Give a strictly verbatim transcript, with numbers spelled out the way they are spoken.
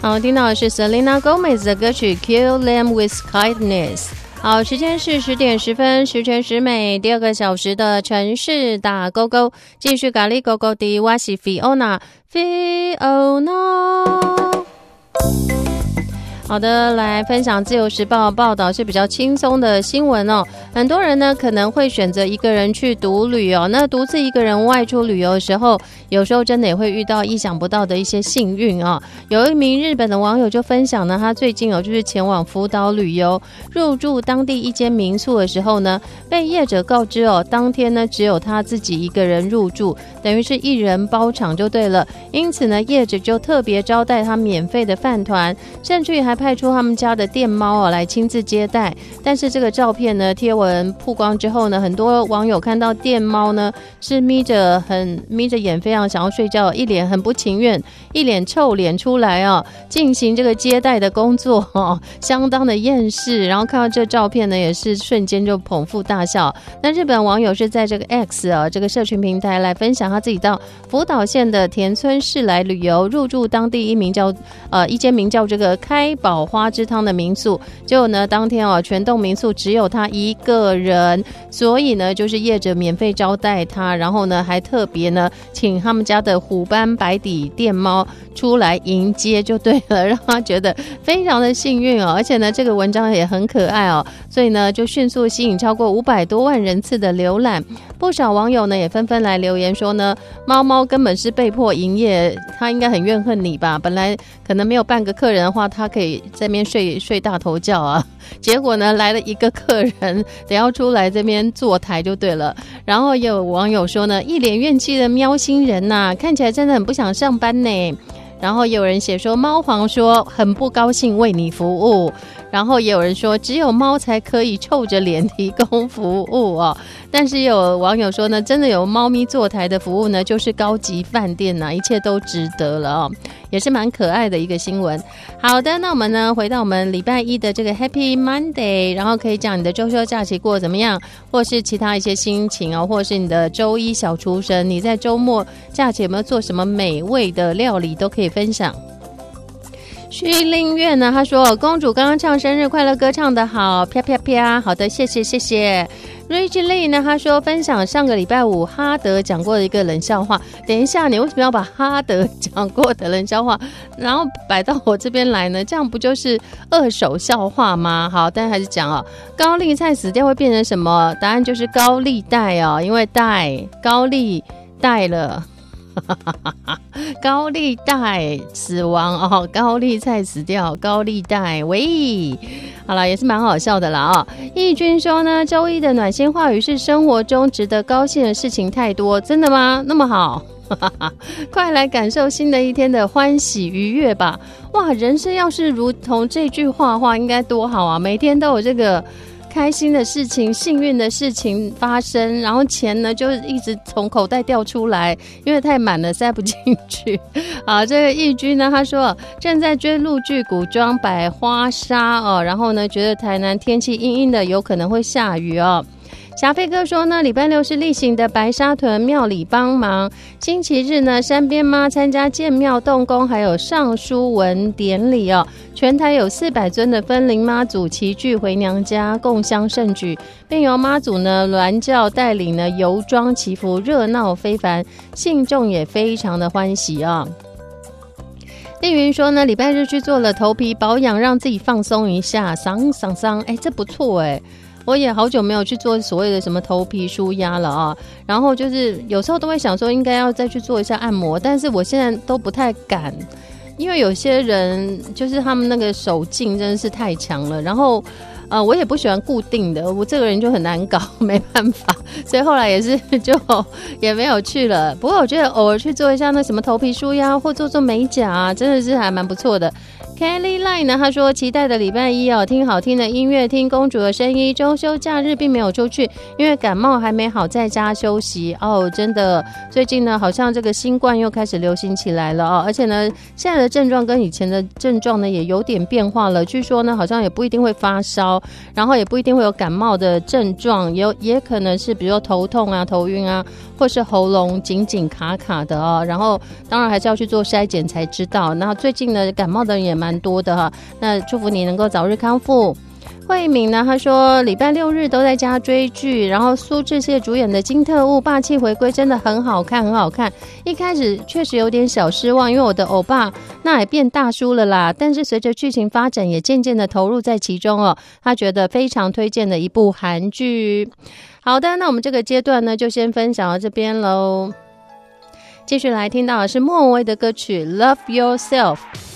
好，听到的是 Selena Gomez 的歌曲 Kill Them With Kindness。好，时间是十点十分，十全十美，第二个小时的城市打勾勾，继续咖喱勾勾的，我是 Fiona Fiona。好的，来分享自由时报报道是比较轻松的新闻哦。很多人呢可能会选择一个人去独旅哦，那独自一个人外出旅游的时候，有时候真的也会遇到意想不到的一些幸运哦。有一名日本的网友就分享呢，他最近哦就是前往福岛旅游，入住当地一间民宿的时候呢，被业者告知哦，当天呢只有他自己一个人入住，等于是一人包场就对了。因此呢，业者就特别招待他免费的饭团，甚至于还派出他们家的电猫啊来亲自接待。但是这个照片呢贴文曝光之后呢，很多网友看到电猫呢是眯着很眯着眼，非常想要睡觉，一脸很不情愿，一脸臭脸出来哦，进行这个接待的工作哦，相当的厌世。然后看到这照片呢，也是瞬间就捧腹大笑。那日本网友是在这个 X 啊这个社群平台来分享他自己到福岛县的田村市来旅游，入住当地一名叫呃一间名叫这个开宝花之汤的民宿。结果呢，当天哦，全栋民宿只有他一个人，所以呢，就是业者免费招待他，然后呢，还特别呢，请他们家的虎斑白底电猫出来迎接，就对了，让他觉得非常的幸运哦。而且呢，这个文章也很可爱哦，所以呢，就迅速吸引超过五百多万人次的浏览。不少网友呢，也纷纷来留言说呢，猫猫根本是被迫营业，他应该很怨恨你吧？本来可能没有半个客人的话，他可以在那边睡睡大头觉啊。结果呢，来了一个客人，得要出来这边坐台就对了。然后有网友说呢，一脸怨气的喵星人呐、啊，看起来真的很不想上班呢。然后有人写说，猫皇说很不高兴为你服务。然后也有人说，只有猫才可以臭着脸提供服务哦。但是有网友说呢，真的有猫咪坐台的服务呢，就是高级饭店啊，一切都值得了哦，也是蛮可爱的一个新闻。好的，那我们呢回到我们礼拜一的这个 Happy Monday， 然后可以讲你的周休假期过得怎么样，或是其他一些心情哦，或是你的周一小厨神，你在周末假期有没有做什么美味的料理，都可以分享。徐令月呢，他说公主刚刚唱生日快乐歌唱得好，啪啪啪，好的，谢谢谢谢。Rich Lee 呢，他说分享上个礼拜五哈德讲过的一个冷笑话。等一下，你为什么要把哈德讲过的冷笑话然后摆到我这边来呢？这样不就是二手笑话吗？好，但还是讲哦，高丽菜死掉会变成什么？答案就是高利贷哦，因为贷高利贷了高利贷死亡哦，高丽菜死掉，高利贷喂，好了，也是蛮好笑的啦啊、哦。义军说呢，周一的暖心话语是生活中值得高兴的事情太多，真的吗？那么好，快来感受新的一天的欢喜愉悦吧！哇，人生要是如同这句话的话，应该多好啊！每天都有这个开心的事情、幸运的事情发生，然后钱呢就一直从口袋掉出来，因为太满了塞不进去。好，这个义居呢，他说正在追陆剧古装百花杀哦，然后呢觉得台南天气阴阴的，有可能会下雨哦。霞飞哥说呢，礼拜六是例行的白沙屯庙里帮忙，星期日呢山边妈参加建庙动工还有上书文典礼哦。全台有四百尊的分灵妈祖齐聚回娘家，共襄盛举，并由妈祖呢銮轿带领呢游庄祈福，热闹非凡，信众也非常的欢喜啊。丽云说呢，礼拜日去做了头皮保养，让自己放松一下，桑桑桑，哎，这不错哎。我也好久没有去做所谓的什么头皮舒压了啊，然后就是有时候都会想说应该要再去做一下按摩，但是我现在都不太敢，因为有些人就是他们那个手劲真的是太强了，然后呃，我也不喜欢固定的，我这个人就很难搞，没办法，所以后来也是就也没有去了。不过我觉得偶尔去做一下那什么头皮舒压或做做美甲啊，真的是还蛮不错的。 Kelly Line 呢，他说期待的礼拜一哦，听好听的音乐，听公主的声音。周休假日并没有出去，因为感冒还没好，在家休息哦。真的，最近呢，好像这个新冠又开始流行起来了哦，而且呢，现在的症状跟以前的症状呢也有点变化了。据说呢，好像也不一定会发烧，然后也不一定会有感冒的症状，也有也可能是比如说头痛啊、头晕啊，或是喉咙紧紧卡卡的哦。然后当然还是要去做筛检才知道。那最近呢，感冒的人也蛮蛮多的哈，那祝福你能够早日康复。慧敏呢，他说礼拜六日都在家追剧，然后苏志燮主演的《金特务霸气回归》真的很好看，很好看。一开始确实有点小失望，因为我的欧巴那也变大叔了啦，但是随着剧情发展，也渐渐的投入在其中哦。他觉得非常推荐的一部韩剧。好的，那我们这个阶段呢，就先分享到这边喽。继续来听到的是莫文蔚的歌曲《Love Yourself》。